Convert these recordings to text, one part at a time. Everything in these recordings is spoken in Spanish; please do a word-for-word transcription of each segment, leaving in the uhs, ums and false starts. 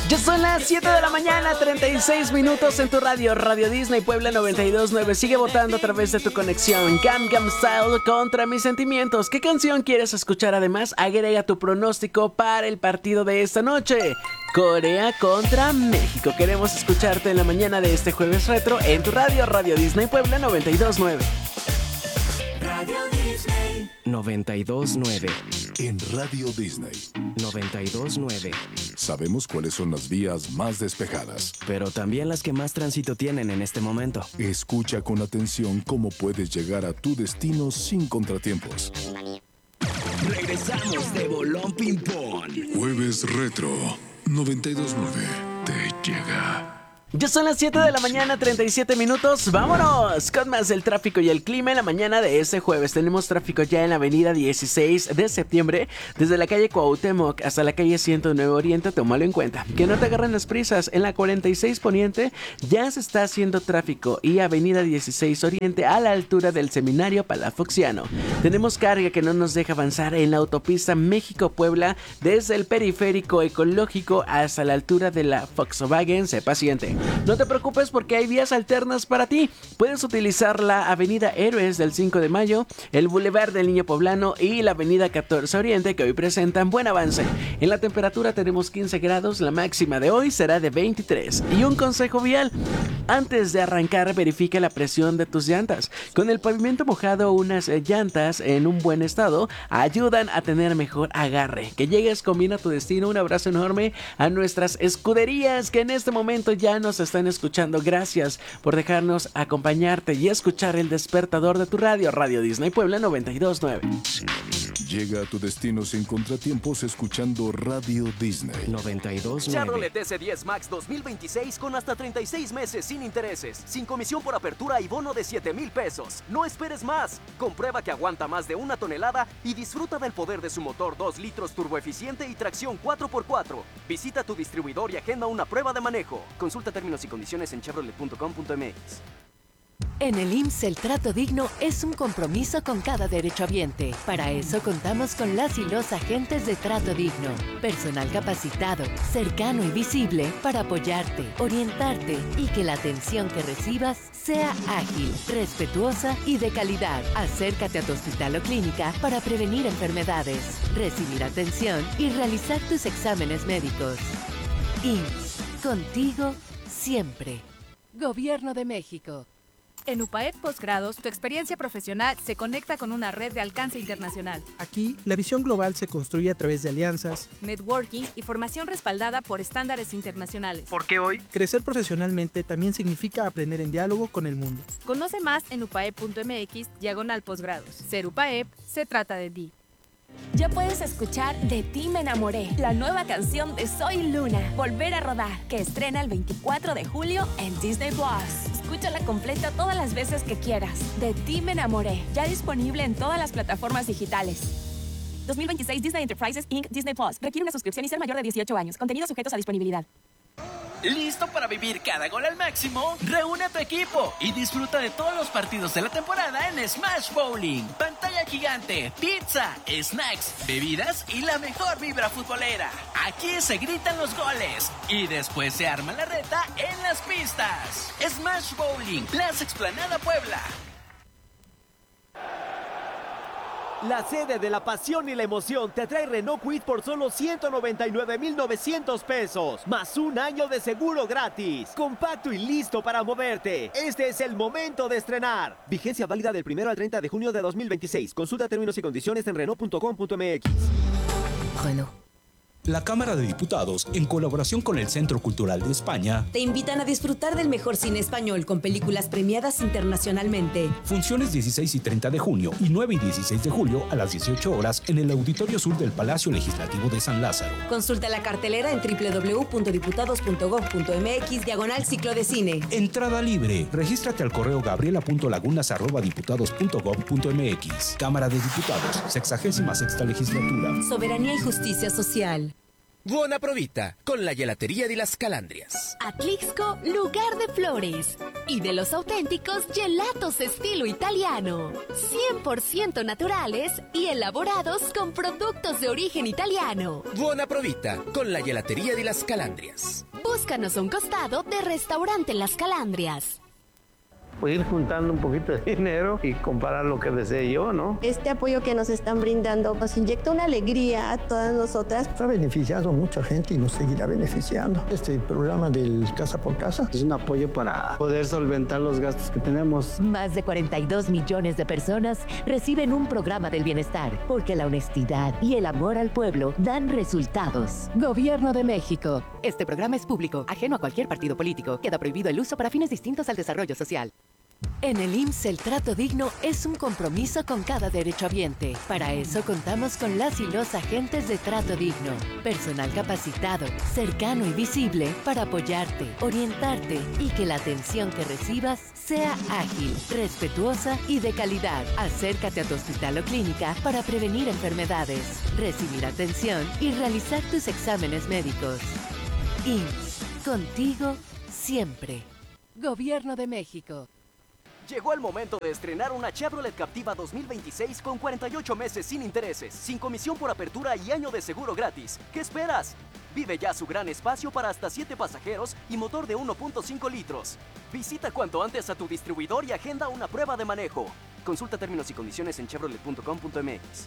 Ya son las siete de la mañana, treinta y seis minutos en tu radio, Radio Disney Puebla noventa y dos punto nueve. Sigue votando a través de tu conexión Gangnam Style contra mis sentimientos. ¿Qué canción quieres escuchar? Además, agrega tu pronóstico para el partido de esta noche. Corea contra México. Queremos escucharte en la mañana de este jueves retro en tu radio, Radio Disney Puebla noventa y dos punto nueve. Radio Disney noventa y dos punto nueve. En Radio Disney noventa y dos punto nueve. sabemos cuáles son las vías más despejadas, pero también las que más tránsito tienen en este momento. Escucha con atención cómo puedes llegar a tu destino sin contratiempos. Regresamos de Bolón Ping Pong. Jueves Retro noventa y dos punto nueve te llega. Ya son las siete de la mañana, treinta y siete minutos. ¡Vámonos! Con más del tráfico y el clima en la mañana de este jueves. Tenemos tráfico ya en la avenida dieciséis de septiembre, desde la calle Cuauhtémoc hasta la calle ciento nueve Oriente. Tómalo en cuenta. Que no te agarren las prisas. En la cuarenta y seis Poniente ya se está haciendo tráfico, y avenida dieciséis Oriente a la altura del Seminario Palafoxiano. Tenemos carga que no nos deja avanzar en la autopista México-Puebla desde el periférico ecológico hasta la altura de la Volkswagen. Sé paciente. No te preocupes porque hay vías alternas para ti. Puedes utilizar la avenida Héroes del cinco de mayo, el Boulevard del Niño Poblano y la avenida catorce Oriente, que hoy presentan buen avance. En la temperatura tenemos quince grados, la máxima de hoy será de veintitrés. Y un consejo vial: antes de arrancar, verifica la presión de tus llantas. Con el pavimento mojado, unas llantas en un buen estado ayudan a tener mejor agarre. Que llegues con bien a tu destino. Un abrazo enorme a nuestras escuderías que en este momento ya nos están escuchando. Gracias por dejarnos acompañarte y escuchar el despertador de tu radio, Radio Disney Puebla noventa y dos punto nueve. Llega a tu destino sin contratiempos escuchando Radio Disney noventa y dos punto nueve. Chevrolet S diez Max dos mil veintiséis con hasta treinta y seis meses sin intereses, sin comisión por apertura y bono de siete mil pesos. No esperes más. Comprueba que aguanta más de una tonelada y disfruta del poder de su motor dos litros turboeficiente y tracción cuatro por cuatro. Visita tu distribuidor y agenda una prueba de manejo. Consulta términos y condiciones en chevrolet punto com punto m x. En el I M S S el trato digno es un compromiso con cada derechohabiente. Para eso contamos con las y los agentes de Trato Digno. Personal capacitado, cercano y visible para apoyarte, orientarte y que la atención que recibas sea ágil, respetuosa y de calidad. Acércate a tu hospital o clínica para prevenir enfermedades, recibir atención y realizar tus exámenes médicos. I M S S, contigo siempre. Gobierno de México. En UPAEP Postgrados, tu experiencia profesional se conecta con una red de alcance internacional. Aquí, la visión global se construye a través de alianzas, networking y formación respaldada por estándares internacionales. Porque hoy, crecer profesionalmente también significa aprender en diálogo con el mundo. Conoce más en upaep punto m x diagonal posgrados. Ser UPAEP se trata de ti. Ya puedes escuchar De ti me enamoré, la nueva canción de Soy Luna, Volver a rodar, que estrena el veinticuatro de julio en Disney Plus. Escúchala completa todas las veces que quieras. De ti me enamoré, ya disponible en todas las plataformas digitales. dos mil veintiséis Disney Enterprises incorporated. Disney Plus. Requiere una suscripción y ser mayor de dieciocho años. Contenidos sujetos a disponibilidad. ¿Listo para vivir cada gol al máximo? Reúne a tu equipo y disfruta de todos los partidos de la temporada en Smash Bowling. Pantalla gigante, pizza, snacks, bebidas y la mejor vibra futbolera. Aquí se gritan los goles y después se arma la reta en las pistas. Smash Bowling, Plaza Explanada Puebla. La sede de la pasión y la emoción te trae Renault Kwid por solo ciento noventa y nueve mil novecientos pesos, más un año de seguro gratis. Compacto y listo para moverte. Este es el momento de estrenar. Vigencia válida del primero al treinta de junio de dos mil veintiséis. Consulta términos y condiciones en renault punto com punto m x. Renault. La Cámara de Diputados, en colaboración con el Centro Cultural de España, te invitan a disfrutar del mejor cine español con películas premiadas internacionalmente. Funciones dieciséis y treinta de junio y nueve y dieciséis de julio a las dieciocho horas en el Auditorio Sur del Palacio Legislativo de San Lázaro. Consulta la cartelera en doble u doble u doble u punto diputados punto gob punto m x diagonal ciclo de cine. Entrada libre. Regístrate al correo gabriela punto lagunas arroba diputados punto gob punto m x. Cámara de Diputados, sexagésima sexta legislatura. Soberanía y justicia social. Buona Provita, con la gelatería de las Calandrias. Atlixco, lugar de flores y de los auténticos gelatos estilo italiano. cien por ciento naturales y elaborados con productos de origen italiano. Buona Provita, con la gelatería de las Calandrias. Búscanos a un costado de Restaurante Las Calandrias. Pues ir juntando un poquito de dinero y comprar lo que desee yo, ¿no? Este apoyo que nos están brindando nos inyecta una alegría a todas nosotras. Ha beneficiado a mucha gente y nos seguirá beneficiando. Este programa del Casa por Casa es un apoyo para poder solventar los gastos que tenemos. Más de cuarenta y dos millones de personas reciben un programa del bienestar, porque la honestidad y el amor al pueblo dan resultados. Gobierno de México. Este programa es público, ajeno a cualquier partido político. Queda prohibido el uso para fines distintos al desarrollo social. En el I M S S el trato digno es un compromiso con cada derechohabiente. Para eso contamos con las y los agentes de trato digno. Personal capacitado, cercano y visible para apoyarte, orientarte y que la atención que recibas sea ágil, respetuosa y de calidad. Acércate a tu hospital o clínica para prevenir enfermedades, recibir atención y realizar tus exámenes médicos. I M S S, contigo siempre. Gobierno de México. Llegó el momento de estrenar una Chevrolet Captiva dos mil veintiséis con cuarenta y ocho meses sin intereses, sin comisión por apertura y año de seguro gratis. ¿Qué esperas? Vive ya su gran espacio para hasta siete pasajeros y motor de uno punto cinco litros. Visita cuanto antes a tu distribuidor y agenda una prueba de manejo. Consulta términos y condiciones en chevrolet punto com punto m x.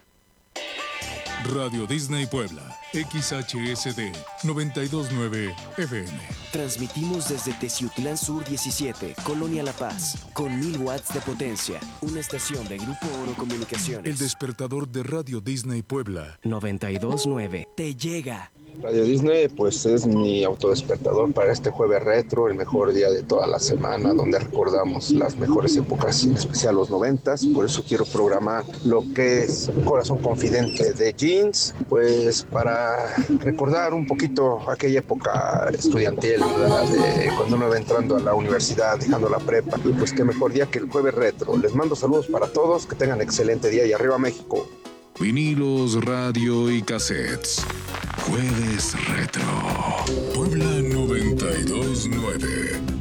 Radio Disney Puebla, X H S D noventa y dos punto nueve F M. Transmitimos desde Teciutlán Sur diecisiete, Colonia La Paz, con mil watts de potencia. Una estación de Grupo Oro Comunicaciones. El despertador de Radio Disney Puebla. noventa y dos punto nueve. Te llega. Radio Disney pues es mi autodespertador para este jueves retro, el mejor día de toda la semana, donde recordamos las mejores épocas, en especial los noventas. Por eso quiero programar lo que es Corazón Confidente de Jeans, pues para recordar un poquito aquella época estudiantil, ¿verdad? De cuando uno va entrando a la universidad, dejando la prepa. Y pues qué mejor día que el jueves retro. Les mando saludos para todos, que tengan excelente día y arriba México. Vinilos, radio y cassettes. Jueves Retro. Puebla noventa y dos punto nueve.